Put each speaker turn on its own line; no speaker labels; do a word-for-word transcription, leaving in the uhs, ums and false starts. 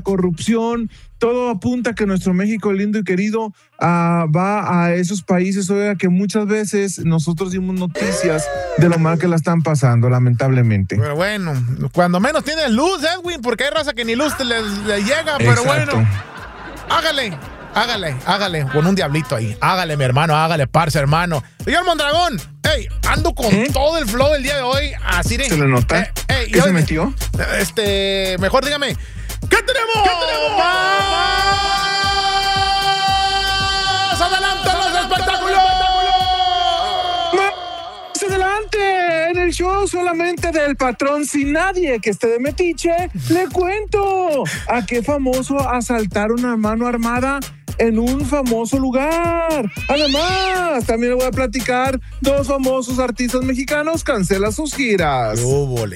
corrupción. Todo apunta a que nuestro México lindo y querido uh, va a esos países, oiga, que muchas veces nosotros dimos noticias de lo mal que la están pasando, lamentablemente.
Pero bueno, cuando menos tienes luz, Edwin, porque hay raza que ni luz te le, le llega, pero
Exacto.
bueno, hágale, hágale, hágale, con un diablito ahí, hágale, mi hermano, hágale, parce, hermano. Señor Mondragón, hey, ando con ¿Eh? todo el flow del día de hoy, así de...
¿Se le nota?
Eh, hey,
¿Qué se metió?
Este, mejor dígame, ¿qué tenemos? ¿Qué tenemos? ¡Más adelante los espectáculos!
¡Más adelante! En el show solamente del patrón sin nadie que esté de metiche, le cuento a qué famoso asaltaron a mano armada en un famoso lugar. Además, también le voy a platicar, dos famosos artistas mexicanos cancelan sus giras.
¡Óvole!